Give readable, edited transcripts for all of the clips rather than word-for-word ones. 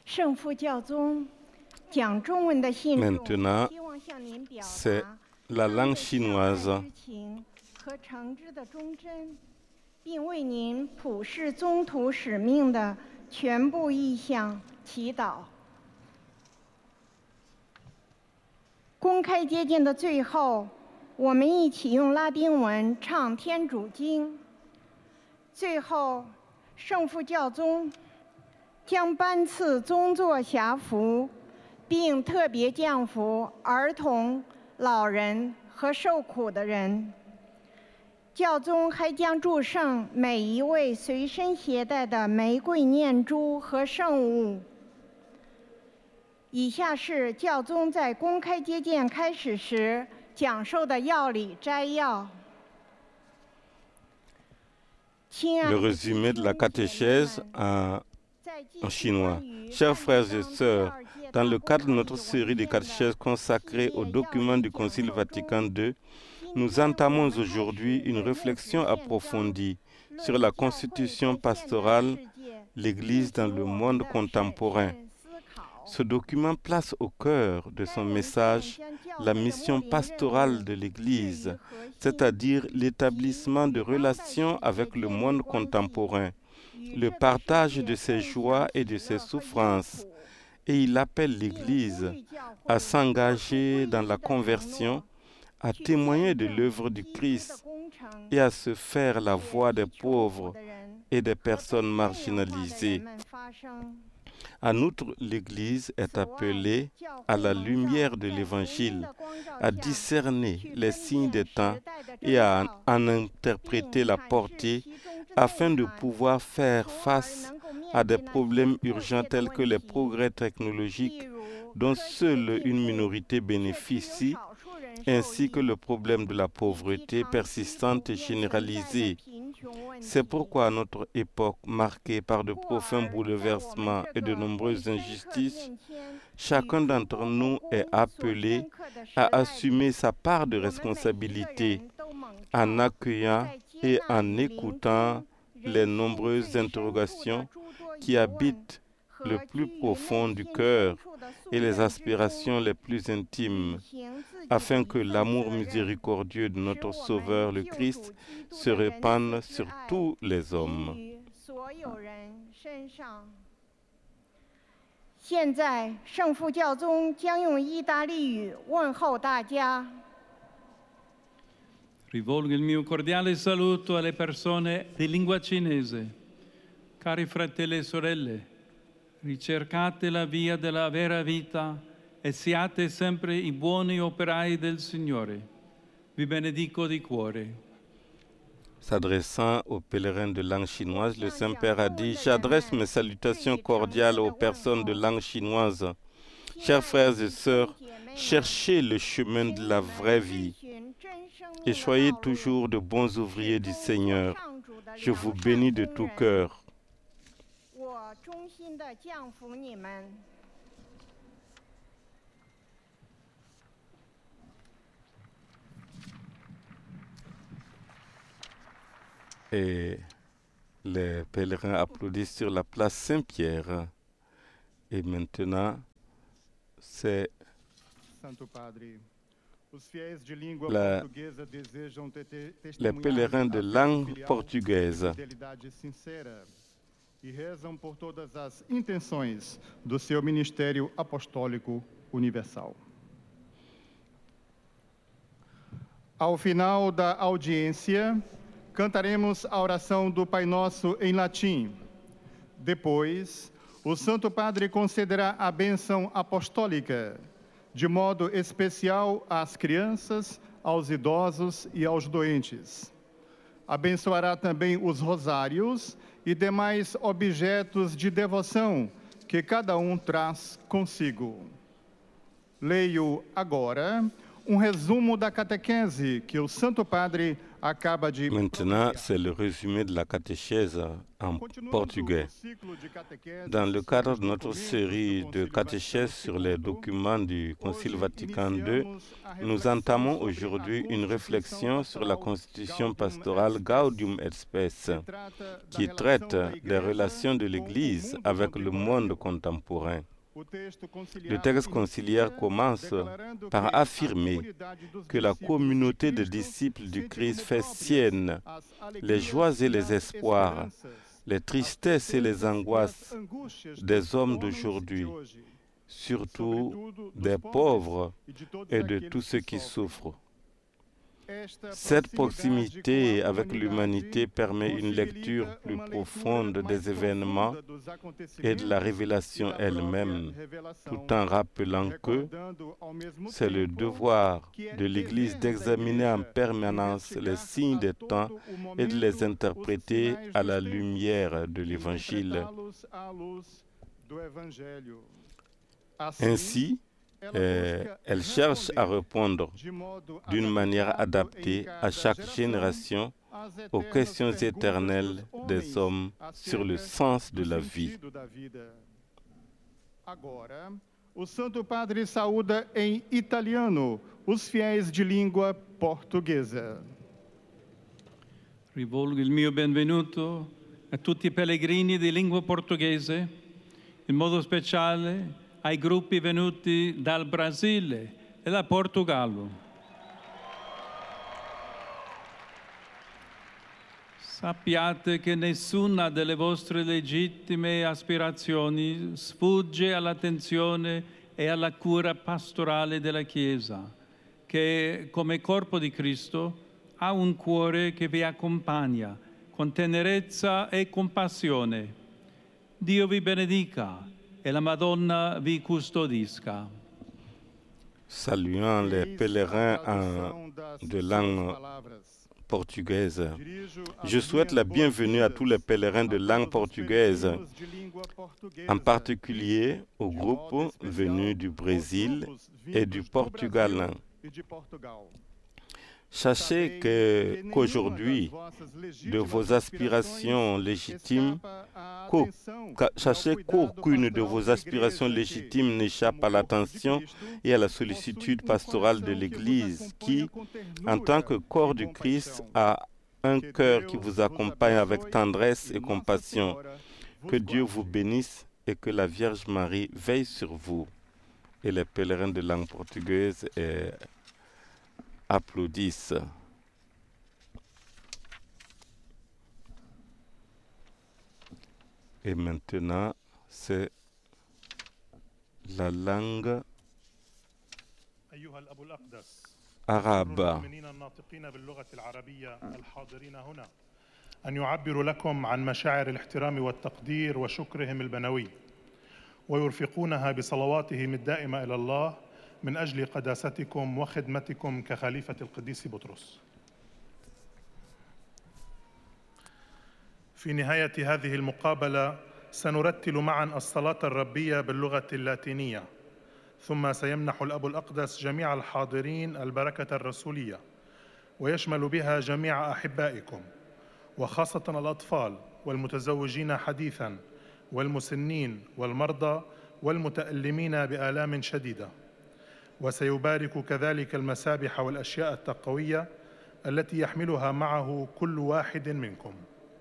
Maintenant, c'est la langue chinoise. 并为您普世宗徒使命的全部意向祈祷。公开接见的最后，我们一起用拉丁文唱天主经。最后，圣父教宗将颁赐宗座辖服，并特别降福儿童、老人和受苦的人。教宗还将祝圣每一位随身携带的玫瑰念珠和圣物。以下是教宗在公开接见开始时讲授的要理摘要。 Le résumé de la catéchèse en chinois. Chers frères et sœurs, dans le cadre de notre série de catéchèses consacrée aux documents du Concile Vatican II, nous entamons aujourd'hui une réflexion approfondie sur la constitution pastorale, l'Église dans le monde contemporain. Ce document place au cœur de son message la mission pastorale de l'Église, c'est-à-dire l'établissement de relations avec le monde contemporain, le partage de ses joies et de ses souffrances. Et il appelle l'Église à s'engager dans la conversion, à témoigner de l'œuvre du Christ et à se faire la voix des pauvres et des personnes marginalisées. En outre, l'Église est appelée, à la lumière de l'Évangile, à discerner les signes des temps et à en interpréter la portée afin de pouvoir faire face à des problèmes urgents tels que les progrès technologiques dont seule une minorité bénéficie, ainsi que le problème de la pauvreté persistante et généralisée. C'est pourquoi à notre époque marquée par de profonds bouleversements et de nombreuses injustices, chacun d'entre nous est appelé à assumer sa part de responsabilité en accueillant et en écoutant les nombreuses interrogations qui habitent le plus profond du cœur et les aspirations les plus intimes, afin que l'amour miséricordieux de notre Sauveur le Christ se répande sur tous les hommes. 现在，圣父教宗将用意大利语问候大家。 Rivolgo il mio cordiale saluto alle persone di lingua cinese. Cari fratelli e sorelle, ricercate la via della vera vita e siate sempre i buoni operai del Signore. Vi benedico di cuore. S'adressant aux pèlerins de langue chinoise, le Saint-Père a dit « J'adresse mes salutations cordiales aux personnes de langue chinoise. Chers frères et sœurs, cherchez le chemin de la vraie vie et soyez toujours de bons ouvriers du Seigneur. Je vous bénis de tout cœur. » Et les pèlerins applaudissent sur la place Saint-Pierre. Et maintenant, c'est les pèlerins de langue portugaise. E rezam por todas as intenções do seu ministério apostólico universal. Ao final da audiência, cantaremos a oração do Pai Nosso em latim. Depois, o Santo Padre concederá a bênção apostólica, de modo especial às crianças, aos idosos e aos doentes. Abençoará também os rosários e demais objetos de devoção que cada um traz consigo. Leio agora Resumo da catequese que o Santo Padre acaba de... Maintenant, c'est le résumé de la catéchèse en portugais. Dans le cadre de notre série de catéchèses sur les documents du Concile Vatican II, nous entamons aujourd'hui une réflexion sur la constitution pastorale Gaudium et Spes, qui traite des relations de l'Église avec le monde contemporain. Le texte conciliaire commence par affirmer que la communauté de disciples du Christ fait sienne les joies et les espoirs, les tristesses et les angoisses des hommes d'aujourd'hui, surtout des pauvres et de tous ceux qui souffrent. Cette proximité avec l'humanité permet une lecture plus profonde des événements et de la révélation elle-même, tout en rappelant que c'est le devoir de l'Église d'examiner en permanence les signes des temps et de les interpréter à la lumière de l'Évangile. Ainsi, elle cherche à répondre d'une manière adaptée à chaque génération aux questions éternelles des hommes sur le sens de la vie. Agora, o Santo Padre saúda em italiano os fiéis de língua portuguesa. Rivolgo il mio benvenuto a tutti i pellegrini di lingua portoghese, in modo speciale ai gruppi venuti dal Brasile e da Portogallo. Sappiate che nessuna delle vostre legittime aspirazioni sfugge all'attenzione e alla cura pastorale della Chiesa, che come corpo di Cristo ha un cuore che vi accompagna con tenerezza e compassione. Dio vi benedica et la Madonna vi custodisca. Saluant les pèlerins de langue portugaise, je souhaite la bienvenue à tous les pèlerins de langue portugaise, en particulier aux groupes venus du Brésil et du Portugal. Sachez qu'aujourd'hui, sachez qu'aucune de vos aspirations légitimes n'échappe à l'attention et à la sollicitude pastorale de l'Église qui, en tant que corps du Christ, a un cœur qui vous accompagne avec tendresse et compassion. Que Dieu vous bénisse et que la Vierge Marie veille sur vous. Et les pèlerins de langue portugaise applaudissent. Et maintenant, c'est la langue arabe. أن يعبروا لكم عن مشاعر الاحترام والتقدير وشكرهم البنوي ويرفقونها بصلواتهم الدائمة إلى الله من أجل قداستكم وخدمتكم كخليفة القديس بطرس. في نهاية هذه المقابلة سنرتل معا الصلاة الربية باللغة اللاتينية، ثم سيمنح الأب الأقدس جميع الحاضرين البركة الرسولية، ويشمل بها جميع أحبائكم، وخاصة الأطفال والمتزوجين حديثاً والمسنين والمرضى والمتألمين بآلام شديدة. وسيبارك كذلك المسابح والأشياء التقوية التي يحملها معه كل واحد منكم.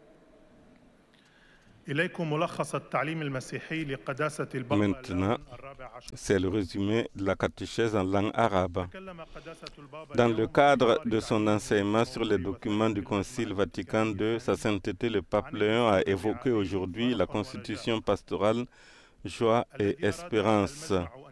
Maintenant, c'est le résumé de la catéchèse en langue arabe. Dans le cadre de son enseignement sur les documents du Concile Vatican II, Sa Sainteté le Pape Léon a évoqué aujourd'hui la constitution pastorale Joie et Espérance.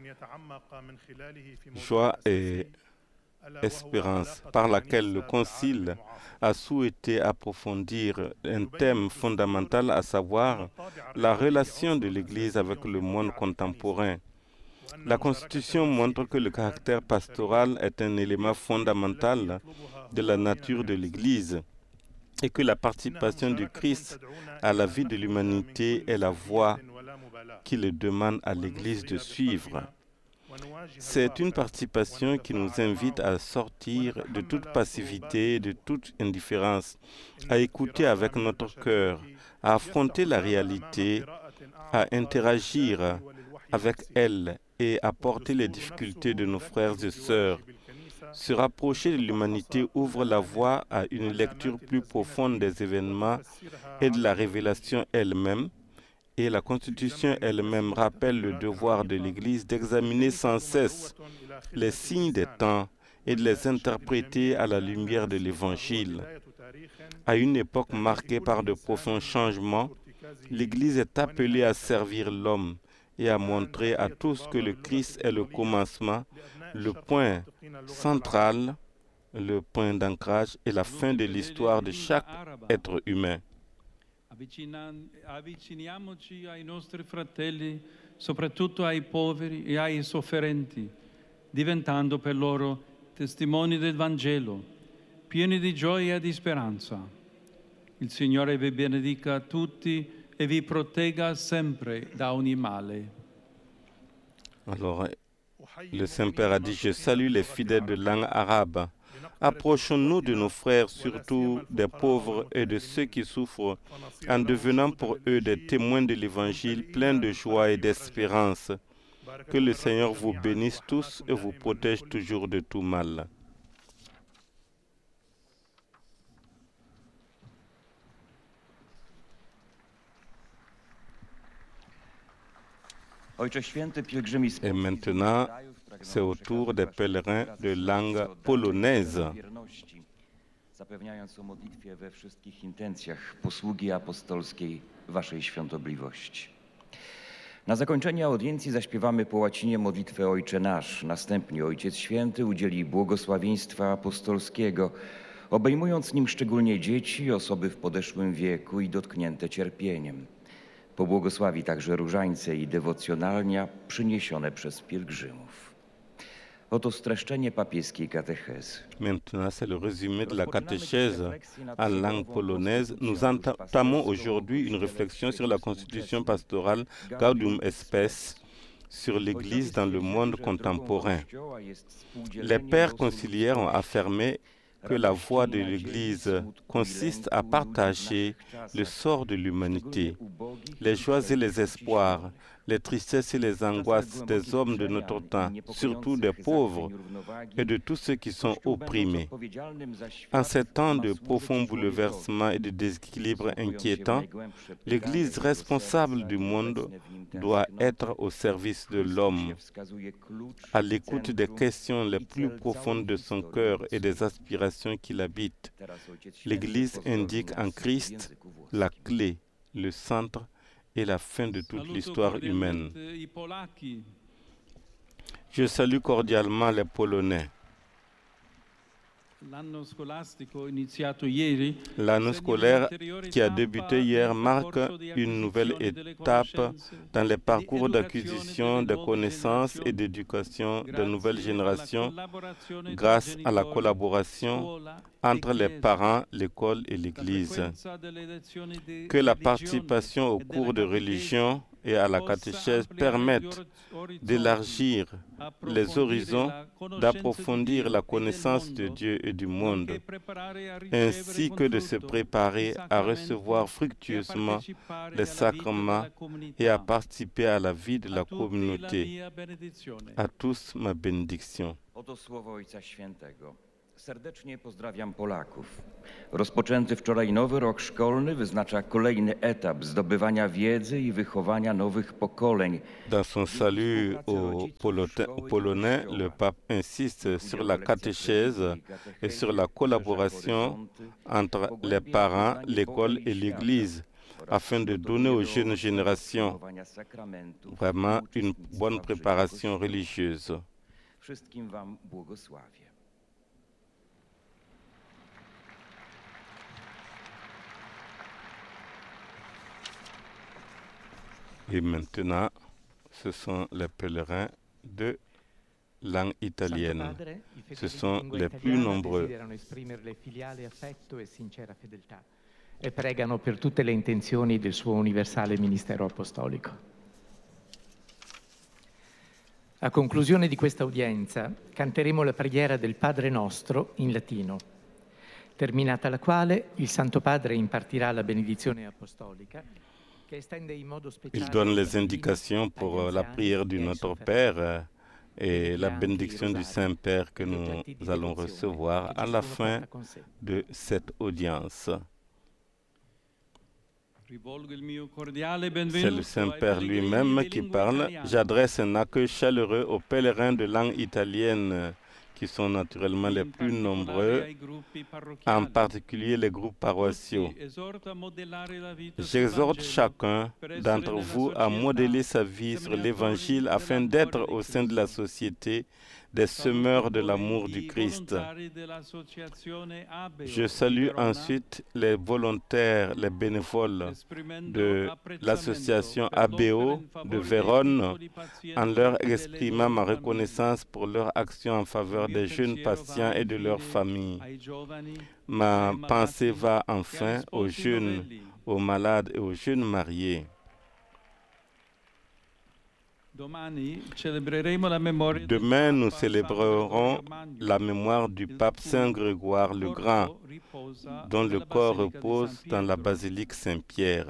Joie et Espérance, par laquelle le Concile a souhaité approfondir un thème fondamental, à savoir la relation de l'Église avec le monde contemporain. La Constitution montre que le caractère pastoral est un élément fondamental de la nature de l'Église et que la participation du Christ à la vie de l'humanité est la voie qu'il demande à l'Église de suivre. C'est une participation qui nous invite à sortir de toute passivité, de toute indifférence, à écouter avec notre cœur, à affronter la réalité, à interagir avec elle et à porter les difficultés de nos frères et sœurs. Se rapprocher de l'humanité ouvre la voie à une lecture plus profonde des événements et de la révélation elle-même, et la Constitution elle-même rappelle le devoir de l'Église d'examiner sans cesse les signes des temps et de les interpréter à la lumière de l'Évangile. À une époque marquée par de profonds changements, l'Église est appelée à servir l'homme et à montrer à tous que le Christ est le commencement, le point central, le point d'ancrage et la fin de l'histoire de chaque être humain. Avviciniamoci ai nostri fratelli, soprattutto ai poveri e ai sofferenti, diventando per loro testimoni del Vangelo, pieni di gioia e di speranza. Il Signore vi benedica tutti e vi protegga sempre da ogni male. Alors, le Saint-Père a dit, je salue les fidèles de langue arabe. Approchons-nous de nos frères, surtout des pauvres et de ceux qui souffrent, en devenant pour eux des témoins de l'Évangile pleins de joie et d'espérance. Que le Seigneur vous bénisse tous et vous protège toujours de tout mal. Et maintenant, c'est au tour des pèlerins de langue polonaise. Zapewniając o modlitwie we wszystkich intencjach posługi apostolskiej Waszej Świątobliwości. Na zakończenie audiencji zaśpiewamy po łacinie modlitwę Ojcze Nasz. Następnie Ojciec Święty udzieli błogosławieństwa apostolskiego, obejmując nim szczególnie dzieci, osoby w podeszłym wieku i dotknięte cierpieniem. Pobłogosławi także różańce i dewocjonalnia przyniesione przez pielgrzymów. Oto streszczenie papieskiej katechezy. Maintenant, c'est le résumé de la catéchèse en langue polonaise. Nous entamons aujourd'hui une réflexion sur la constitution pastorale Gaudium et Spes, sur l'Église dans le monde contemporain. Les pères conciliaires ont affirmé que la voie de l'Église consiste à partager le sort de l'humanité, les joies et les espoirs, les tristesses et les angoisses des hommes de notre temps, surtout des pauvres et de tous ceux qui sont opprimés. En ces temps de profonds bouleversements et de déséquilibres inquiétants, l'Église responsable du monde doit être au service de l'homme, à l'écoute des questions les plus profondes de son cœur et des aspirations qui l'habitent. L'Église indique en Christ la clé, le centre et la fin de toute l'histoire humaine. Je salue cordialement les Polonais. L'anno scolaire qui a débuté hier marque une nouvelle étape dans les parcours d'acquisition de connaissances et d'éducation de nouvelles générations grâce à la collaboration entre les parents, l'école et l'Église. Que la participation aux cours de religion et à la catéchèse permettent d'élargir les horizons, d'approfondir la connaissance de Dieu et du monde, ainsi que de se préparer à recevoir fructueusement les sacrements et à participer à la vie de la communauté. À tous ma bénédiction. Serdecznie pozdrawiam Polaków. Rozpoczęty wczoraj nowy rok szkolny wyznacza kolejny etap zdobywania wiedzy i wychowania nowych pokoleń. Dans son salut aux Polonais, le pape insiste sur la catéchèse et sur la collaboration entre les parents, l'école et l'Église, afin de donner aux jeunes générations vraiment une bonne préparation religieuse. Wszystkim wam błogosławię. Et maintenant, ce sont les pèlerins de langue italienne. Ce sont les plus nombreux. E pregano per tutte le intenzioni del suo universale ministero apostolico. A conclusione di questa udienza, canteremo la preghiera del Padre Nostro in latino, terminata la quale il Santo Padre impartirà la benedizione apostolica che estende in modo speciale. Il donne les indications pour la prière du Notre Père et la bénédiction du Saint-Père que nous allons recevoir à la fin de cette audience. C'est le Saint-Père lui-même qui parle. J'adresse un accueil chaleureux aux pèlerins de langue italienne qui sont naturellement les plus nombreux, en particulier les groupes paroissiaux. J'exhorte chacun d'entre vous à modeler sa vie sur l'Évangile afin d'être au sein de la société des semeurs de l'amour du Christ. Je salue ensuite les volontaires, les bénévoles de l'association ABO de Vérone en leur exprimant ma reconnaissance pour leur action en faveur des jeunes patients et de leurs familles. Ma pensée va enfin aux jeunes, aux malades et aux jeunes mariés. Demain, nous célébrerons la mémoire du pape Saint Grégoire le Grand, dont le corps repose dans la basilique Saint-Pierre.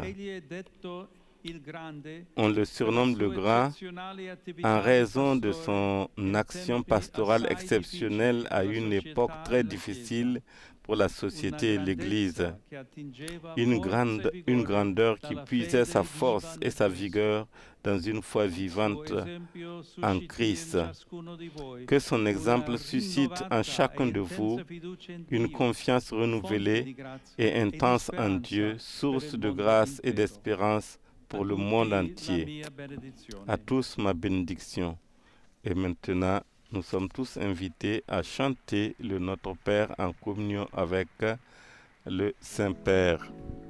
On le surnomme le Grand en raison de son action pastorale exceptionnelle à une époque très difficile pour la société et l'Église. Une grandeur qui puisait sa force et sa vigueur dans une foi vivante en Christ. Que son exemple suscite en chacun de vous une confiance renouvelée et intense en Dieu, source de grâce et d'espérance pour le monde entier. À tous ma bénédiction. Et maintenant, nous sommes tous invités à chanter le Notre Père en communion avec le Saint-Père.